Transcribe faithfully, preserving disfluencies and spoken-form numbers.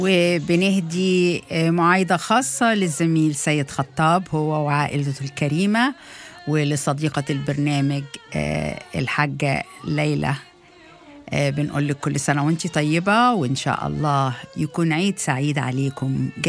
وبنهدي معايدة خاصة للزميل سيد خطاب هو وعائلته الكريمة، ولصديقة البرنامج الحاجة ليلى. بنقول لك كل سنة وانتي طيبة، وإن شاء الله يكون عيد سعيد عليكم.